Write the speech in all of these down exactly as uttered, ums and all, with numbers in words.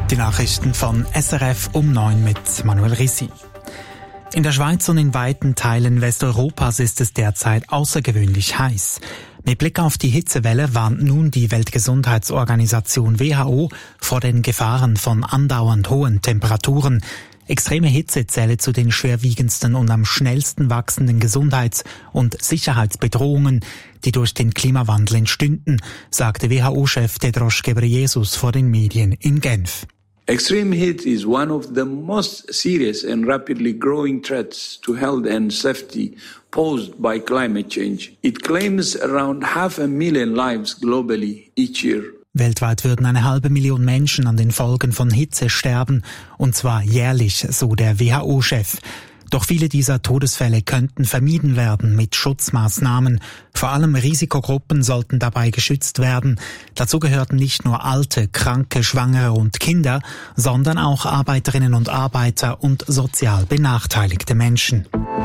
Die Nachrichten von S R F um neun mit Manuel Rissi. In der Schweiz und in weiten Teilen Westeuropas ist es derzeit außergewöhnlich heiß. Mit Blick auf die Hitzewelle warnt nun die Weltgesundheitsorganisation W H O vor den Gefahren von andauernd hohen Temperaturen. Extreme Hitze zähle zu den schwerwiegendsten und am schnellsten wachsenden Gesundheits- und Sicherheitsbedrohungen, die durch den Klimawandel entstünden, sagte W H O-Chef Tedros Ghebreyesus vor den Medien in Genf. Extreme heat is one of the most serious and rapidly growing threats to health and safety posed by climate change. It claims around half a million lives globally each year. Weltweit würden eine halbe Million Menschen an den Folgen von Hitze sterben, und zwar jährlich, so der W H O-Chef. Doch viele dieser Todesfälle könnten vermieden werden mit Schutzmaßnahmen. Vor allem Risikogruppen sollten dabei geschützt werden. Dazu gehörten nicht nur Alte, Kranke, Schwangere und Kinder, sondern auch Arbeiterinnen und Arbeiter und sozial benachteiligte Menschen.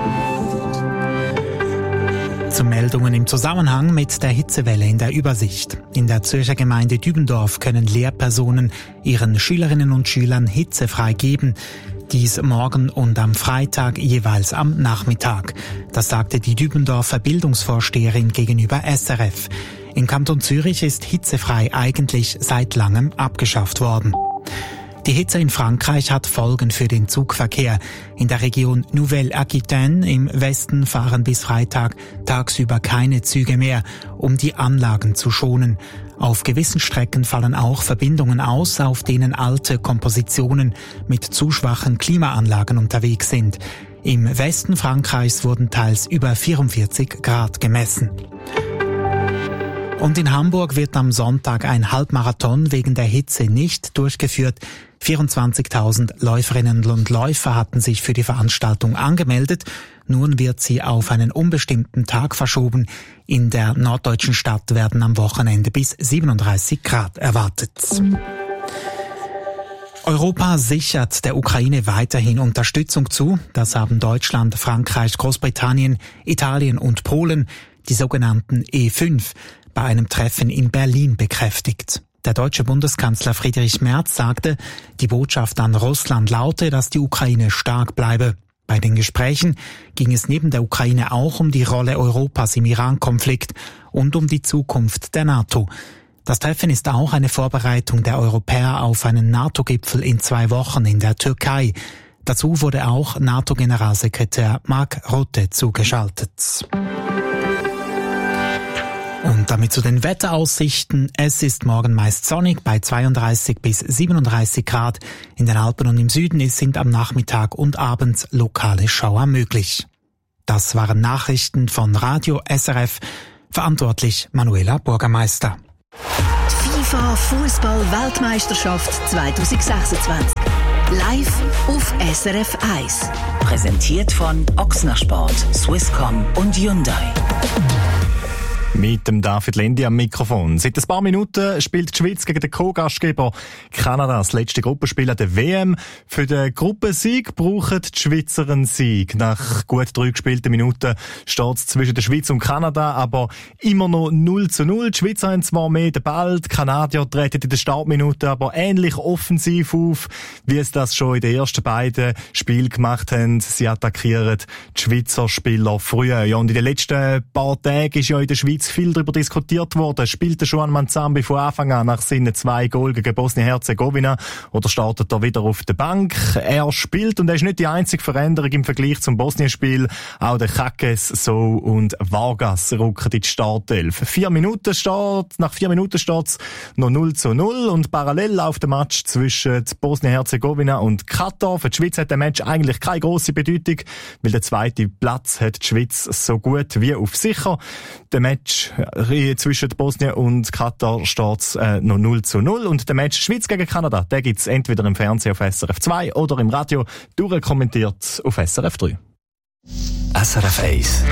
Zu Meldungen im Zusammenhang mit der Hitzewelle in der Übersicht. In der Zürcher Gemeinde Dübendorf können Lehrpersonen ihren Schülerinnen und Schülern hitzefrei geben. Dies morgen und am Freitag jeweils am Nachmittag. Das sagte die Dübendorfer Bildungsvorsteherin gegenüber S R F. Im Kanton Zürich ist hitzefrei eigentlich seit langem abgeschafft worden. Die Hitze in Frankreich hat Folgen für den Zugverkehr. In der Region Nouvelle-Aquitaine im Westen fahren bis Freitag tagsüber keine Züge mehr, um die Anlagen zu schonen. Auf gewissen Strecken fallen auch Verbindungen aus, auf denen alte Kompositionen mit zu schwachen Klimaanlagen unterwegs sind. Im Westen Frankreichs wurden teils über vierundvierzig Grad gemessen. Und in Hamburg wird am Sonntag ein Halbmarathon wegen der Hitze nicht durchgeführt. vierundzwanzigtausend Läuferinnen und Läufer hatten sich für die Veranstaltung angemeldet. Nun wird sie auf einen unbestimmten Tag verschoben. In der norddeutschen Stadt werden am Wochenende bis siebenunddreißig Grad erwartet. Europa sichert der Ukraine weiterhin Unterstützung zu. Das haben Deutschland, Frankreich, Großbritannien, Italien und Polen, die sogenannten E fünf, bei einem Treffen in Berlin bekräftigt. Der deutsche Bundeskanzler Friedrich Merz sagte, die Botschaft an Russland laute, dass die Ukraine stark bleibe. Bei den Gesprächen ging es neben der Ukraine auch um die Rolle Europas im Iran-Konflikt und um die Zukunft der NATO. Das Treffen ist auch eine Vorbereitung der Europäer auf einen NATO-Gipfel in zwei Wochen in der Türkei. Dazu wurde auch NATO-Generalsekretär Mark Rutte zugeschaltet. Und damit zu den Wetteraussichten. Es ist morgen meist sonnig bei zweiunddreißig bis siebenunddreißig Grad. In den Alpen und im Süden sind am Nachmittag und abends lokale Schauer möglich. Das waren Nachrichten von Radio S R F. Verantwortlich Manuela Bürgermeister. FIFA Fußball-Weltmeisterschaft zwanzig sechsundzwanzig. Live auf S R F eins. Präsentiert von Ochsner Sport, Swisscom und Hyundai. Mit dem David Lendi am Mikrofon. Seit ein paar Minuten spielt die Schweiz gegen den Co-Gastgeber Kanada das letzte Gruppenspiel an der W M. Für den Gruppensieg brauchen die Schweizer einen Sieg. Nach gut drei gespielten Minuten steht es zwischen der Schweiz und Kanada, aber immer noch null zu null. Die Schweizer haben zwar mehr den Ball, die Kanadier treten in der Startminute aber ähnlich offensiv auf, wie es das schon in den ersten beiden Spielen gemacht haben. Sie attackieren die Schweizer Spieler früher. Ja, und in den letzten paar Tagen ist ja in der Schweiz viel darüber diskutiert worden. Spielt Juan Manzambi von Anfang an nach seinen zwei Goal gegen Bosnien-Herzegowina oder startet er wieder auf der Bank? Er spielt und er ist nicht die einzige Veränderung im Vergleich zum Bosnien-Spiel. Auch der Kakes, So und Vargas rücken in die Startelf. Vier Minuten steht, nach vier Minuten steht es noch null zu null und parallel auf dem Match zwischen Bosnien-Herzegowina und Katar. Für die Schweiz hat der Match eigentlich keine grosse Bedeutung, weil der zweite Platz hat die Schweiz so gut wie auf sicher. Der Match zwischen Bosnien und Katar steht äh, noch null zu null und der Match Schweiz gegen Kanada, der gibt's entweder im Fernsehen auf S R F zwei oder im Radio durchkommentiert auf S R F drei. S R F eins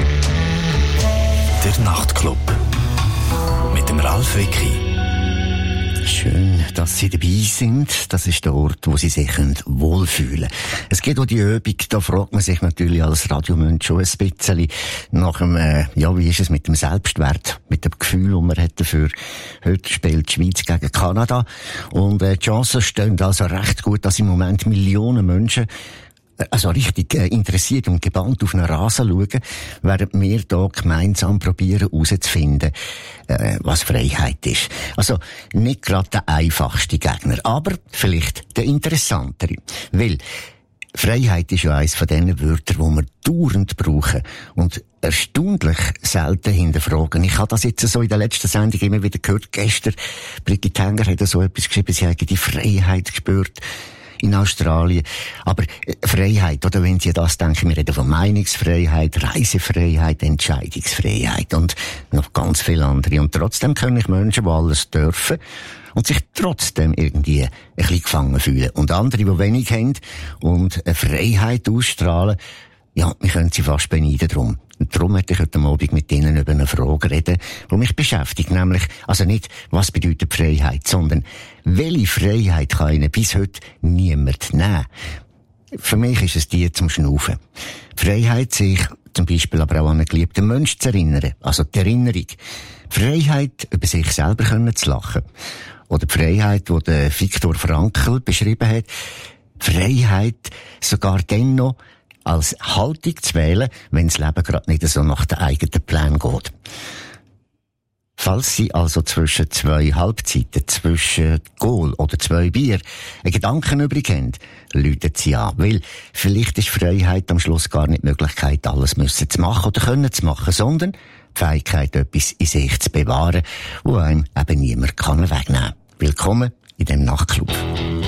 Der Nachtclub mit dem Ralf Wicki. Schön, dass dass sie dabei sind. Das ist der Ort, wo sie sich wohlfühlen können. Es geht um die Übung, da fragt man sich natürlich als Radiomensch schon ein bisschen nach dem, äh, ja, wie ist es mit dem Selbstwert, mit dem Gefühl, das man hat dafür. Heute spielt die Schweiz gegen Kanada und äh, die Chancen stehen also recht gut, dass im Moment Millionen Menschen also richtig äh, interessiert und gebannt auf einen Rasen schauen, während wir hier gemeinsam probieren herauszufinden, äh, was Freiheit ist. Also nicht gerade der einfachste Gegner, aber vielleicht der interessantere. Weil Freiheit ist ja eines von diesen Wörtern, die wir dauernd brauchen und erstaunlich selten hinterfragen. Ich habe das jetzt so in der letzten Sendung immer wieder gehört. Gestern, Brigitte Henger hat so etwas geschrieben, sie hätte die Freiheit gespürt in Australien. Aber Freiheit, oder wenn Sie das denken, wir reden von Meinungsfreiheit, Reisefreiheit, Entscheidungsfreiheit und noch ganz viele andere. Und trotzdem können ich Menschen, die alles dürfen und sich trotzdem irgendwie ein bisschen gefangen fühlen. Und andere, die wenig haben und eine Freiheit ausstrahlen, ja, wir können sie fast beneiden drum. Und darum möchte ich heute Abend mit Ihnen über eine Frage reden, die mich beschäftigt. Nämlich, also nicht, was bedeutet Freiheit, sondern welche Freiheit kann Ihnen bis heute niemand nehmen? Für mich ist es die zum Schnaufen. Freiheit, sich zum Beispiel aber auch an einen geliebten Menschen zu erinnern. Also die Erinnerung. Freiheit, über sich selber können zu lachen. Oder die Freiheit, die der Viktor Frankl beschrieben hat. Freiheit, sogar dann noch als Haltung zu wählen, wenn das Leben gerade nicht so nach den eigenen Plänen geht. Falls Sie also zwischen zwei Halbzeiten, zwischen Goal oder zwei Bier einen Gedanken übrig haben, läutet Sie an. Weil vielleicht ist Freiheit am Schluss gar nicht die Möglichkeit, alles müssen zu machen oder können zu machen, sondern die Fähigkeit, etwas in sich zu bewahren, wo einem eben niemand kann wegnehmen kann. Willkommen in dem Nachtclub.